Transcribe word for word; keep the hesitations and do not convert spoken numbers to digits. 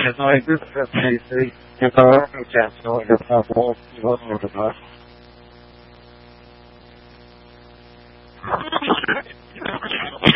no hay que se que todo lo que hace no es algo no no